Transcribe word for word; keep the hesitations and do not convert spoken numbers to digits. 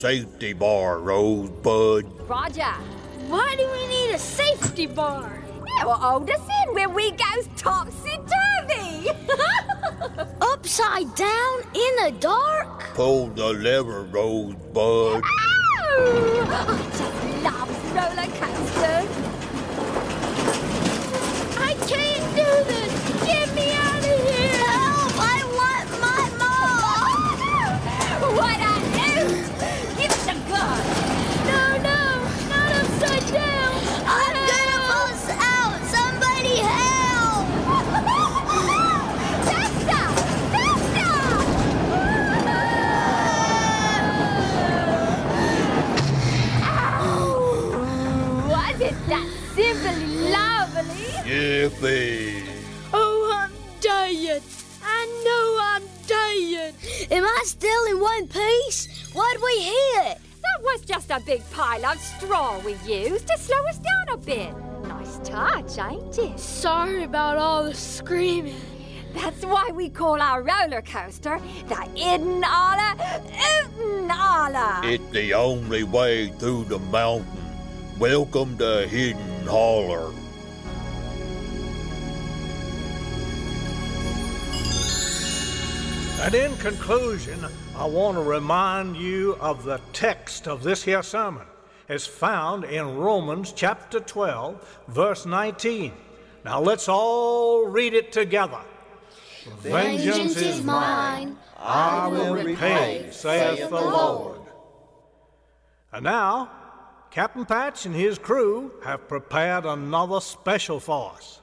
Safety bar, Rosebud. Roger. Why do we need a safety bar? It will hold us in when we goes topsy-turvy. Upside down in the dark? Pull the lever, Rosebud. Oh, I just love roller coasters. I can't do this! Get me out of here! Help! I want my mom! What I do? Give the gun. No, no! Not upside down! I'm gonna bust out! Somebody help! Faster! Faster! Oh, wasn't that simply lovely? Yippee. Oh, I'm dying! I know I'm dying! Am I still in one piece? What'd we hit? That was just a big pile of straw we used to slow us down a bit. Nice touch, ain't it? Sorry about all the screaming. That's why we call our roller coaster the Hidden Holler Ootin' Holler. It's the only way through the mountain. Welcome to Hidden Holler. And in conclusion, I want to remind you of the text of this here sermon. It's found in Romans chapter twelve, verse nineteen. Now let's all read it together. Vengeance is mine, I will repay, saith the Lord. And now, Captain Patch and his crew have prepared another special for us.